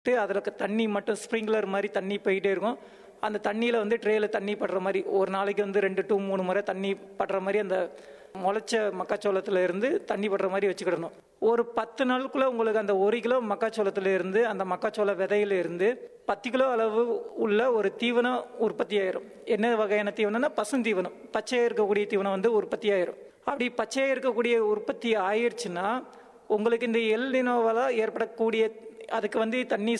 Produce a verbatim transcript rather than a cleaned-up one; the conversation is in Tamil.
விட்டு அதில் தண்ணி மட்டும் ஸ்ப்ரிங்க்லர் மாதிரி தண்ணி போயிட்டே இருக்கும். அந்த தண்ணியில் வந்து ட்ரேயில் தண்ணி படுற மாதிரி ஒரு நாளைக்கு வந்து ரெண்டு டு மூணு முறை தண்ணி படுற மாதிரி அந்த முளைச்ச மக்காச்சோளத்தில் இருந்து தண்ணி படுற மாதிரி வச்சுக்கிடணும். ஒரு பத்து நாளுக்குள்ளே உங்களுக்கு அந்த ஒரு கிலோ மக்காச்சோளத்தில் இருந்து அந்த மக்காச்சோள விதையில இருந்து பத்து கிலோ அளவு உள்ள ஒரு தீவனம் உற்பத்தி ஆயிரும். என்ன வகையான தீவனம்னா பசுந்தீவனம், பச்சையாக இருக்கக்கூடிய தீவனம் வந்து உற்பத்தி ஆயிரும். அப்படி பச்சையாக இருக்கக்கூடிய உற்பத்தி ஆயிடுச்சுன்னா உங்களுக்கு இந்த எல் நினோவால் ஏற்படக்கூடிய அதுக்கு வந்து தண்ணி